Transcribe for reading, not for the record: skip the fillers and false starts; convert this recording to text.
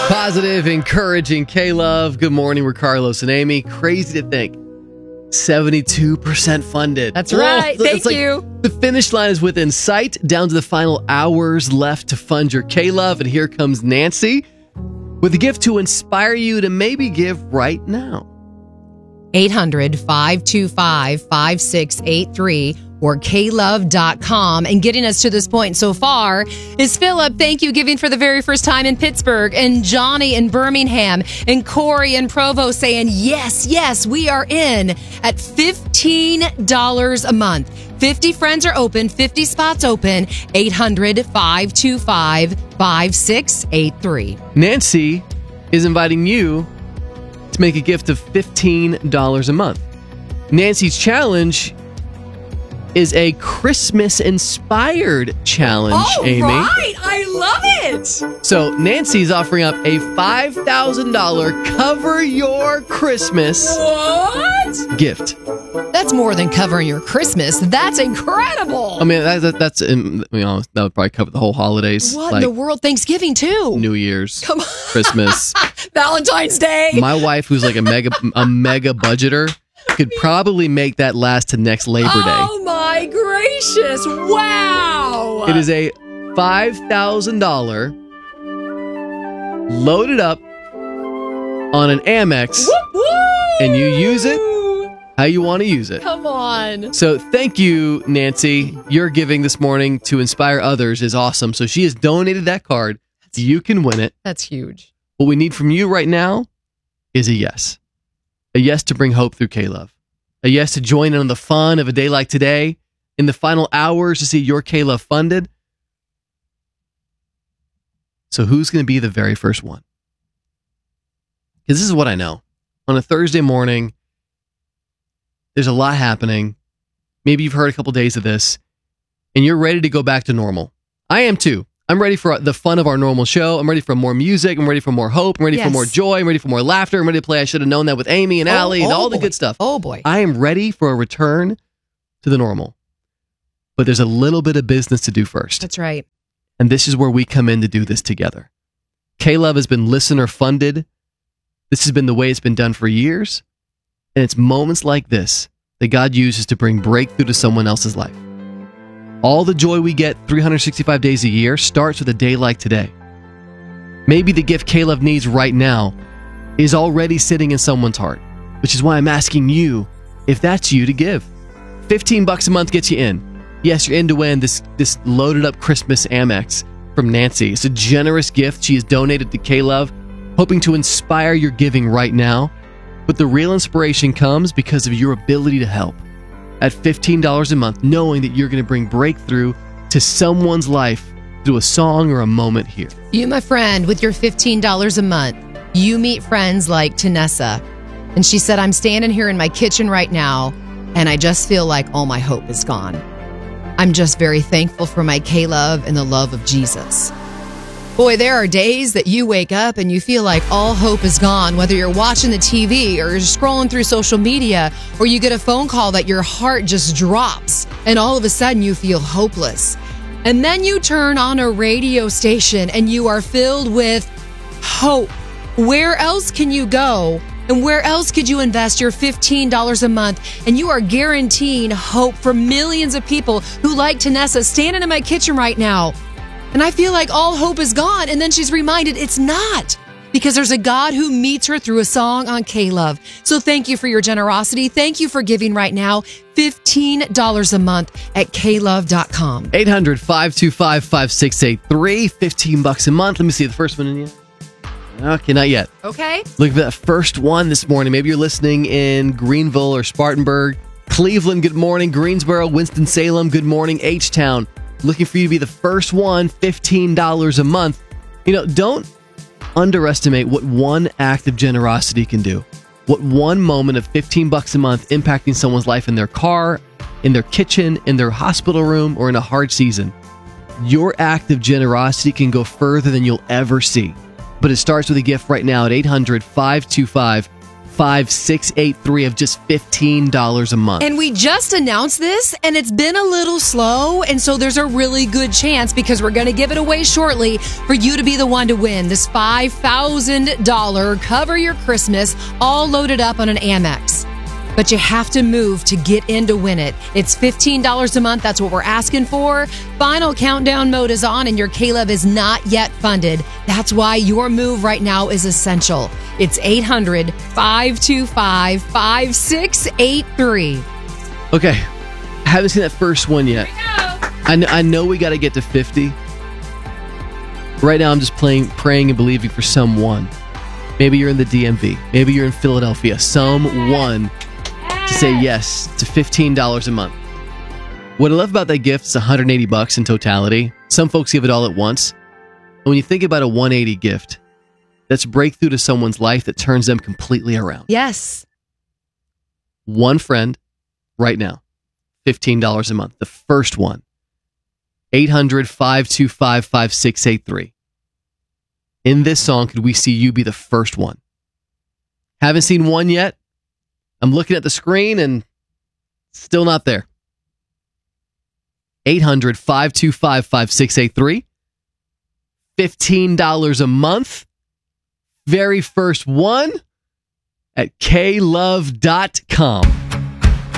Positive, encouraging K-Love. Good morning, we're Carlos and Amy. Crazy to think. 72% funded. That's right. Thank you. The finish line is within sight, down to the final hours left to fund your K-Love. And here comes Nancy with a gift to inspire you to maybe give right now. 800-525-5683 or klove.com. And getting us to this point so far is Philip. Thank you, giving for the very first time in Pittsburgh, and Johnny in Birmingham, and Corey in Provo saying, yes, we are in at $15 a month. 50 friends are open, 50 spots open, 800-525-5683. Nancy is inviting you to make a gift of $15 a month. Nancy's challenge is a Christmas-inspired challenge, Amy. Right. I love it. So Nancy's offering up a $5,000 Cover Your Christmas gift. That's more than covering your Christmas. That's incredible. I mean, that's that would probably cover the whole holidays. What in the world? Thanksgiving too. New Year's. Come on. Christmas. Valentine's Day. My wife, who's like a mega budgeter, could probably make that last to next Labor Day. Oh my gracious. Wow. It is a $5,000 loaded up on an Amex, and you use it how you want to use it. Come on. So thank you, Nancy. Your giving this morning to inspire others is awesome. So she has donated that card. You can win it. That's huge. What we need from you right now is a yes. A yes to bring hope through K-Love. A yes to join in on the fun of a day like today. In the final hours to see your K-Love funded. So who's going to be the very first one? Because this is what I know. On a Thursday morning, there's a lot happening. Maybe you've heard a couple days of this, and you're ready to go back to normal. I am too. I'm ready for the fun of our normal show. I'm ready for more music. I'm ready for more hope. I'm ready for more joy. I'm ready for more laughter. I'm ready to play I Should Have Known That with Amy and Allie and all the good stuff. Oh, boy. I am ready for a return to the normal. But there's a little bit of business to do first. That's right. And this is where we come in to do this together. K-Love has been listener funded. This has been the way it's been done for years. And it's moments like this that God uses to bring breakthrough to someone else's life. All the joy we get 365 days a year starts with a day like today. Maybe the gift K-Love needs right now is already sitting in someone's heart, which is why I'm asking you, if that's you, to give. $15 a month gets you in. Yes, you're in to win this loaded up Christmas Amex from Nancy. It's a generous gift she has donated to K-Love, hoping to inspire your giving right now. But the real inspiration comes because of your ability to help. At $15 a month, knowing that you're going to bring breakthrough to someone's life through a song or a moment here. You, my friend, with your $15 a month, you meet friends like Tanessa. And she said, I'm standing here in my kitchen right now, and I just feel like all my hope is gone. I'm just very thankful for my K-Love and the love of Jesus. Boy, there are days that you wake up and you feel like all hope is gone, whether you're watching the TV or you're scrolling through social media, or you get a phone call that your heart just drops and all of a sudden you feel hopeless. And then you turn on a radio station and you are filled with hope. Where else can you go? And where else could you invest your $15 a month? And you are guaranteeing hope for millions of people who, like Tanessa, standing in my kitchen right now. And I feel like all hope is gone. And then she's reminded it's not, because there's a God who meets her through a song on K-Love. So thank you for your generosity. Thank you for giving right now. $15 a month at klove.com. 800-525-5683. $15 a month. Let me see the first one in you. Okay, not yet. Okay. Look for that first one this morning. Maybe you're listening in Greenville or Spartanburg. Cleveland, good morning. Greensboro, Winston-Salem, good morning. H-Town. Looking for you to be the first one, $15 a month. You know, don't underestimate what one act of generosity can do. What one moment of $15 a month impacting someone's life in their car, in their kitchen, in their hospital room, or in a hard season. Your act of generosity can go further than you'll ever see. But it starts with a gift right now at 800-525-5683. 5683 of just $15 a month. And we just announced this, and it's been a little slow, and so there's a really good chance, because we're going to give it away shortly, for you to be the one to win this $5,000 Cover Your Christmas, all loaded up on an Amex. But you have to move to get in to win it. It's $15 a month. That's what we're asking for. Final countdown mode is on, and your K-Love is not yet funded. That's why your move right now is essential. It's 800-525-5683. Okay, haven't seen that first one yet. I know we got to get to 50. Right now, I'm just praying and believing for someone. Maybe you're in the DMV. Maybe you're in Philadelphia. Someone to say yes to $15 a month. What I love about that gift is $180 in totality. Some folks give it all at once. And when you think about a $180 gift, that's breakthrough to someone's life that turns them completely around. Yes. One friend right now, $15 a month. The first one, 800-525-5683. In this song, could we see you be the first one? Haven't seen one yet. I'm looking at the screen and still not there. 800-525-5683. $15 a month. Very first one at klove.com.